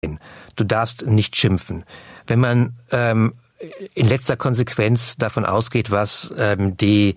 Du darfst nicht schimpfen. Wenn man in letzter Konsequenz davon ausgeht, was die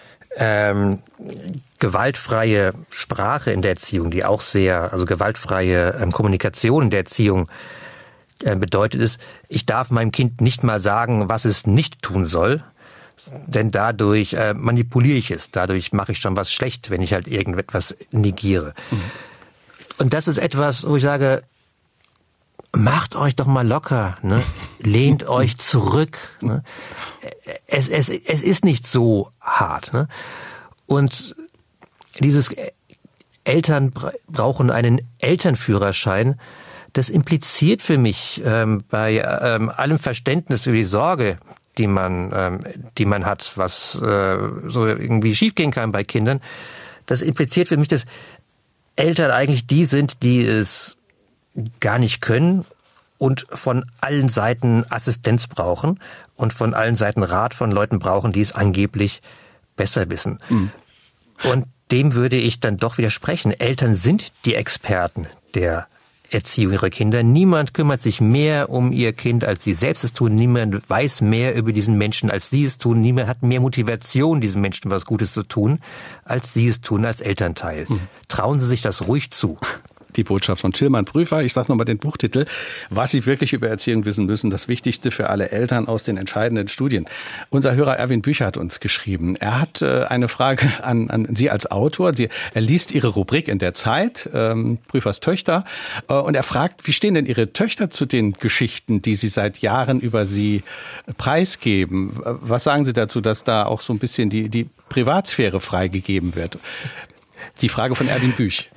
gewaltfreie Sprache in der Erziehung, die auch also gewaltfreie Kommunikation in der Erziehung bedeutet, ist, ich darf meinem Kind nicht mal sagen, was es nicht tun soll, denn dadurch manipuliere ich es, dadurch mache ich schon was schlecht, wenn ich halt irgendetwas negiere. Mhm. Und das ist etwas, wo ich sage, macht euch doch mal locker, ne? Lehnt euch zurück. Ne? Es ist nicht so hart. Ne? Und dieses Eltern brauchen einen Elternführerschein, das impliziert für mich bei allem Verständnis über die Sorge, die man hat, was so irgendwie schiefgehen kann bei Kindern, das impliziert für mich, dass Eltern eigentlich die sind, die es gar nicht können und von allen Seiten Assistenz brauchen und von allen Seiten Rat von Leuten brauchen, die es angeblich besser wissen. Mhm. Und dem würde ich dann doch widersprechen. Eltern sind die Experten der Erziehung ihrer Kinder. Niemand kümmert sich mehr um ihr Kind, als sie selbst es tun. Niemand weiß mehr über diesen Menschen, als sie es tun. Niemand hat mehr Motivation, diesem Menschen was Gutes zu tun, als sie es tun als Elternteil. Mhm. Trauen Sie sich das ruhig zu. Die Botschaft von Tilman Prüfer. Ich sage nochmal den Buchtitel. Was Sie wirklich über Erziehung wissen müssen. Das Wichtigste für alle Eltern aus den entscheidenden Studien. Unser Hörer Erwin Bücher hat uns geschrieben. Er hat eine Frage an Sie als Autor. Er liest Ihre Rubrik in der Zeit, Prüfers Töchter. Und er fragt, wie stehen denn Ihre Töchter zu den Geschichten, die Sie seit Jahren über Sie preisgeben? Was sagen Sie dazu, dass da auch so ein bisschen die Privatsphäre freigegeben wird? Die Frage von Erwin Büch.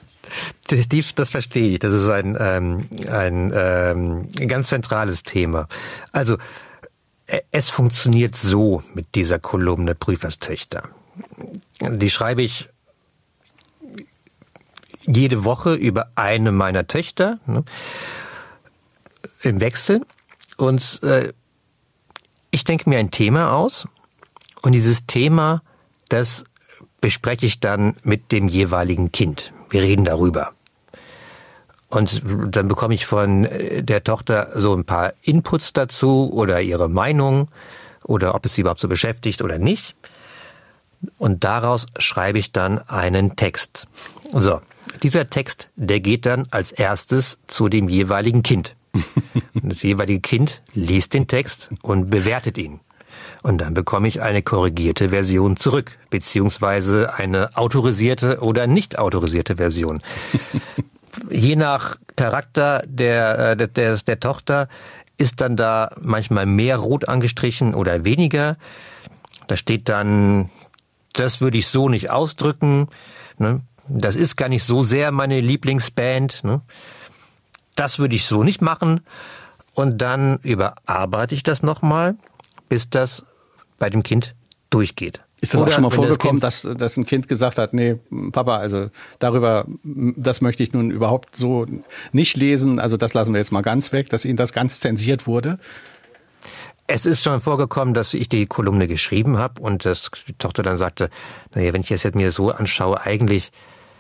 Das verstehe ich. Das ist ein ganz zentrales Thema. Also, es funktioniert so mit dieser Kolumne Prüferstöchter. Die schreibe ich jede Woche über eine meiner Töchter, ne, im Wechsel. Und ich denke mir ein Thema aus. Und dieses Thema, das bespreche ich dann mit dem jeweiligen Kind. Wir reden darüber. Und dann bekomme ich von der Tochter so ein paar Inputs dazu oder ihre Meinung oder ob es sie überhaupt so beschäftigt oder nicht. Und daraus schreibe ich dann einen Text. So, dieser Text, der geht dann als erstes zu dem jeweiligen Kind. Das jeweilige Kind liest den Text und bewertet ihn. Und dann bekomme ich eine korrigierte Version zurück, beziehungsweise eine autorisierte oder nicht autorisierte Version. Je nach Charakter der Tochter ist dann da manchmal mehr rot angestrichen oder weniger. Da steht dann, das würde ich so nicht ausdrücken. Ne? Das ist gar nicht so sehr meine Lieblingsband. Ne? Das würde ich so nicht machen. Und dann überarbeite ich das nochmal, bis das bei dem Kind durchgeht. Ist das auch schon mal vorgekommen, dass ein Kind gesagt hat, nee, Papa, also das möchte ich nun überhaupt so nicht lesen, also das lassen wir jetzt mal ganz weg, dass Ihnen das ganz zensiert wurde? Es ist schon vorgekommen, dass ich die Kolumne geschrieben habe und die Tochter dann sagte, naja, wenn ich es jetzt mir so anschaue, eigentlich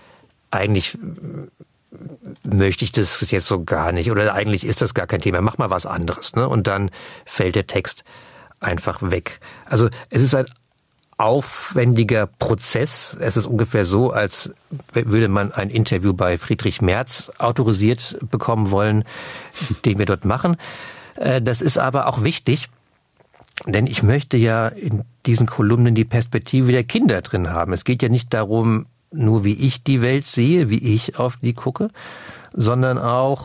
möchte ich das jetzt so gar nicht oder eigentlich ist das gar kein Thema, mach mal was anderes, ne? Und dann fällt der Text einfach weg. Also es ist ein aufwendiger Prozess. Es ist ungefähr so, als würde man ein Interview bei Friedrich Merz autorisiert bekommen wollen, den wir dort machen. Das ist aber auch wichtig, denn ich möchte ja in diesen Kolumnen die Perspektive der Kinder drin haben. Es geht ja nicht darum, nur wie ich die Welt sehe, wie ich auf die gucke, sondern auch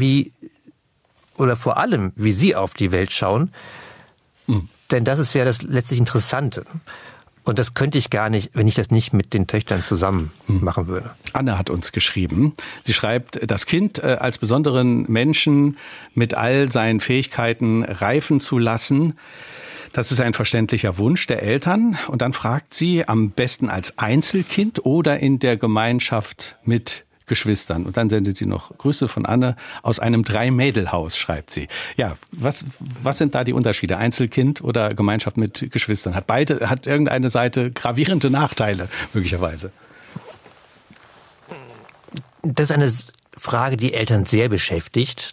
vor allem, wie sie auf die Welt schauen. Denn das ist ja das letztlich Interessante. Und das könnte ich gar nicht, wenn ich das nicht mit den Töchtern zusammen machen würde. Anne hat uns geschrieben. Sie schreibt, das Kind als besonderen Menschen mit all seinen Fähigkeiten reifen zu lassen, das ist ein verständlicher Wunsch der Eltern. Und dann fragt sie, am besten als Einzelkind oder in der Gemeinschaft mit Geschwistern. Und dann sendet sie noch Grüße von Anne aus einem 3-Mädel-Haus, schreibt sie. Ja, was sind da die Unterschiede? Einzelkind oder Gemeinschaft mit Geschwistern? Hat irgendeine Seite gravierende Nachteile, möglicherweise? Das ist eine Frage, die Eltern sehr beschäftigt.